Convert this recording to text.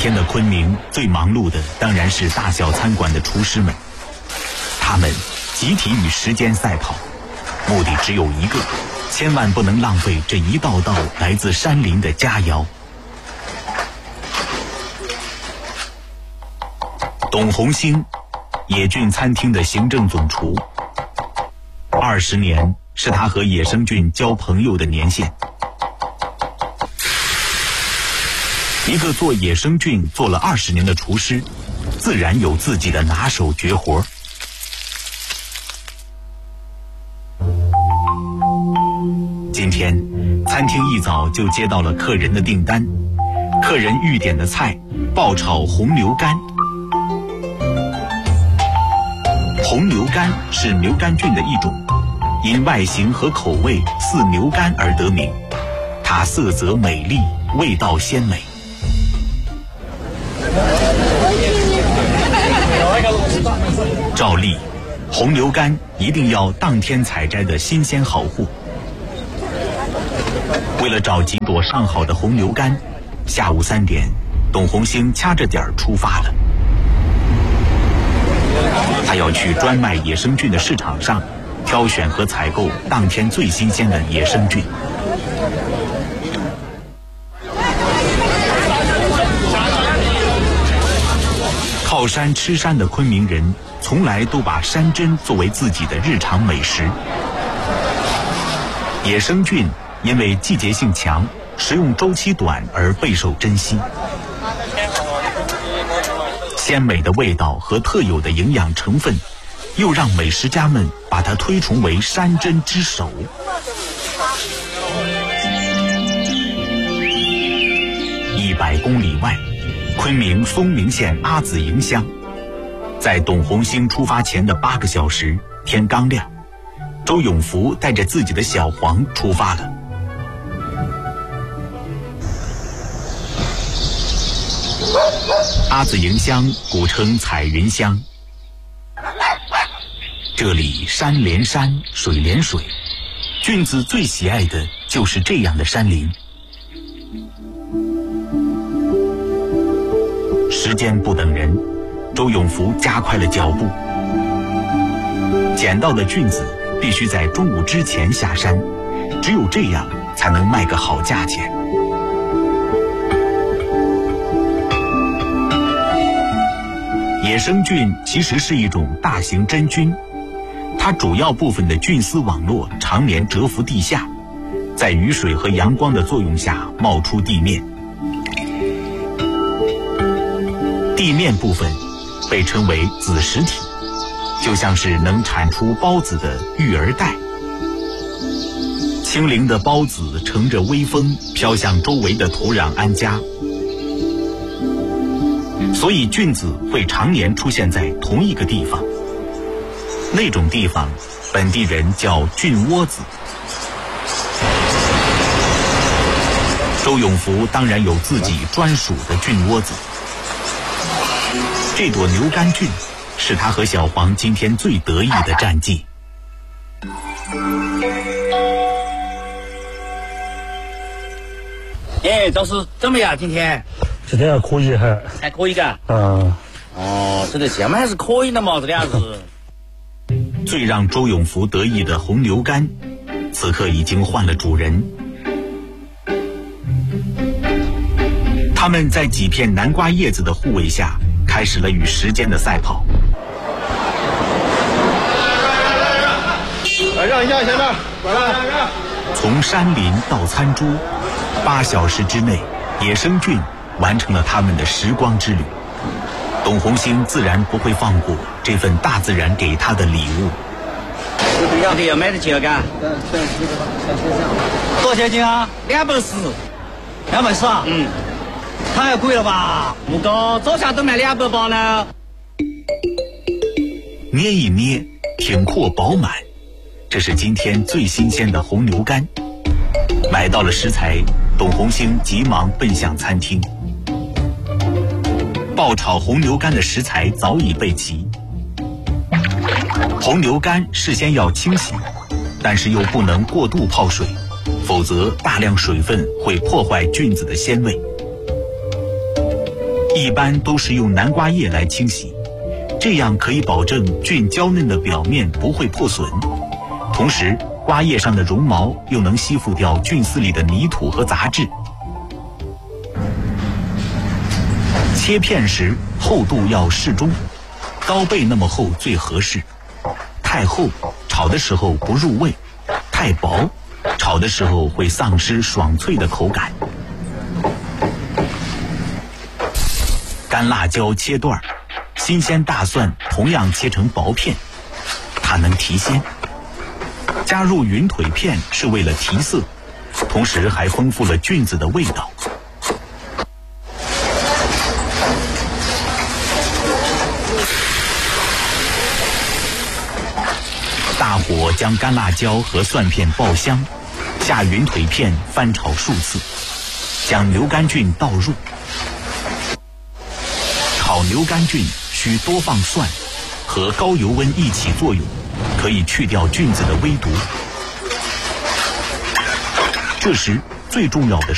天的昆明最忙碌的当然是大小餐馆的厨师们，他们集体与时间赛跑，目的只有一个，千万不能浪费这一道道来自山林的佳肴。董红星，野郡餐厅的行政总厨，20年是他和野生菌交朋友的年限。一个做野生菌做了20年的厨师，自然有自己的拿手绝活。今天餐厅一早就接到了客人的订单，客人预点的菜爆炒红牛肝。红牛肝是牛肝菌的一种，因外形和口味似牛肝而得名，它色泽美丽，味道鲜美。照例，红牛肝一定要当天采摘的新鲜好货。为了找几朵上好的红牛肝，下午3点，董红星掐着点儿出发了。他要去专卖野生菌的市场上，挑选和采购当天最新鲜的野生菌。靠山吃山的昆明人，从来都把山珍作为自己的日常美食。野生菌因为季节性强，食用周期短而备受珍惜。鲜美的味道和特有的营养成分，又让美食家们把它推崇为山珍之首。100公里外，昆明松明县阿子营乡，在董红星出发前的8个小时，天刚亮，周永福带着自己的小黄出发了。阿子营乡古称彩云乡，这里山连山，水连水，菌子最喜爱的就是这样的山林。时间不等人，周永福加快了脚步。捡到的菌子必须在中午之前下山，只有这样才能卖个好价钱。野生菌其实是一种大型真菌，它主要部分的菌丝网络常年蛰伏地下，在雨水和阳光的作用下冒出地面。地面部分被称为子实体，就像是能产出孢子的育儿袋。轻灵的孢子乘着微风飘向周围的土壤安家，所以菌子会常年出现在同一个地方。那种地方本地人叫菌窝子。周永福当然有自己专属的菌窝子。这朵牛肝菌是他和小黄今天最得意的战绩。 哎，赵师怎么样？今天还可以哈， 还可以嘎。哦，这个项目还是可以的嘛，这俩子。 最让周永福得意的红牛肝，此刻已经换了主人。他们在几片南瓜叶子的护卫下，开始了与时间的赛跑。 让一下，前面，过来。 从山林到餐桌，8小时之内，野生菌完成了他们的时光之旅。董红星自然不会放过这份大自然给他的礼物。 要得要买得起了，嘎。多少钱斤啊？210。210啊？嗯。太贵了吧？不高，早下都卖200包呢。 捏一捏，挺阔饱满，这是今天最新鲜的红牛肝。买到了食材，董红星急忙奔向餐厅。爆炒红牛肝的食材早已备齐。红牛肝事先要清洗，但是又不能过度泡水，否则大量水分会破坏菌子的鲜味。 一般都是用南瓜叶来清洗，这样可以保证菌娇嫩的表面不会破损，同时瓜叶上的绒毛又能吸附掉菌丝里的泥土和杂质。切片时厚度要适中，刀背那么厚最合适，太厚炒的时候不入味，太薄炒的时候会丧失爽脆的口感。干辣椒切段，新鲜大蒜同样切成薄片，它能提鲜。加入云腿片是为了提色，同时还丰富了菌子的味道。大火将干辣椒和蒜片爆香，下云腿片翻炒数次，将牛肝菌倒入。炒牛肝菌需多放蒜，和高油温一起作用，可以去掉菌子的微毒。这时最重要的